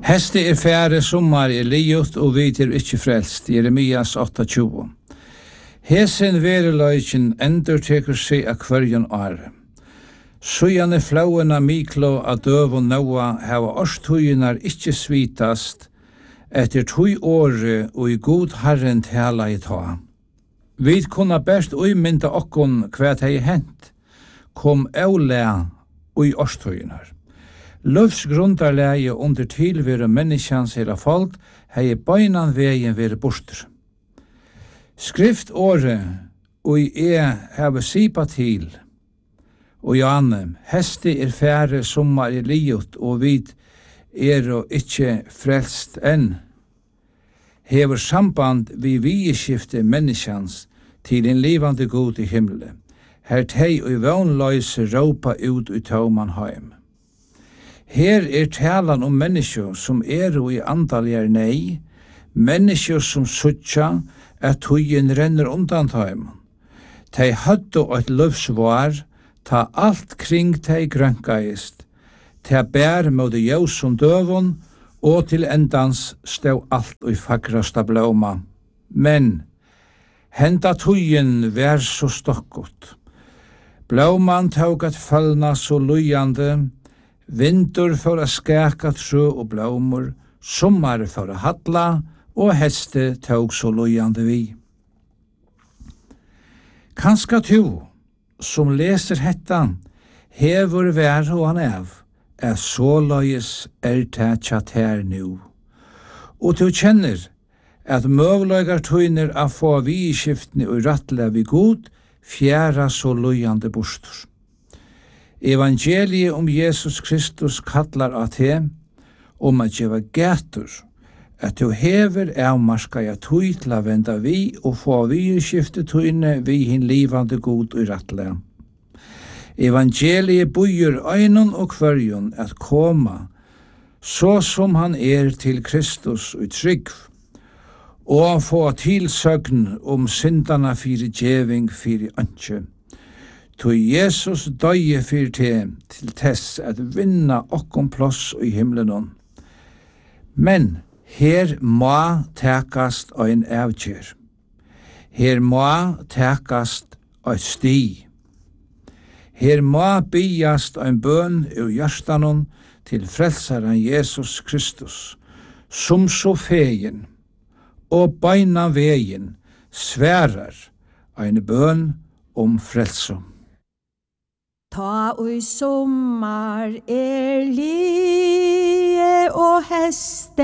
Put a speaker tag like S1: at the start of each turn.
S1: Heste fære, sommar liot, og vi ikke frelst. Jeremias 28. Hesen vereløyken endurtekur seg av hverjan åre. Sujane flauena miklo av døv og noa hava årstøynar ikke svitast, etter 2 åre og i god herren tala i ta. Vi kunna best uimynda okkon hva hei hent, kom eule og i årstøynar. Løvs grundarleie under tilvire menneskjans hela folk hei bøynan vegin vere borster. Skriftåret og hava sipa til, og Janne, heste fære sommar liot, og vid og ikkje frelst enn, hever samband vi vieskifte menneskjans til en livande god i himmelen. Her tei og vånløyse råpa ut i taumanheim. Her talan om mennesker som og i andaljer nei, mennesker som suttja at tøyen renner undan tauman. Tei høttu eit løvsvar, ta alt kring tei grønkaist, ta bær mot jøsum døvun, og til endans stau alt og fagrasta blåma. Men henda tøyen vær så stokkot. Blåman tåg at fallna så lujande, vinter for å skæka trø og blåmur, sommar for å hadla, og heste tåg så lujande vi. Kanska tu, som leser hetta, hever vær og han så løyes tætjat her nu. Og du kjenner at møvløygar tøyner av få viskiftene og rattle vi god, fjæra så løyande bostor. Evangeliet om Jesus Kristus kallar at he, om at jeva gætur, at du hever avmarska ja tøy til å venda vi og få viskifte tøyne vi hin livande god og rattle. Evangeliet bøyer øynun og kvarjon at koma, så som han til Kristus og trygg, og få tilsøgn om syndana fyrir djeving fyrir ønske. Tog Jesus døye fyrir til tess at vinna okkom plass i himmelen. Men her må tekast ein avgjør. Her må tekast eit sti. Her må bygjast ein bøn ur hjertanon til frelsaren Jesus Kristus, som så fegen og beina vegin sværar ein bøn om frelsom.
S2: Ta oi sommar lie og heste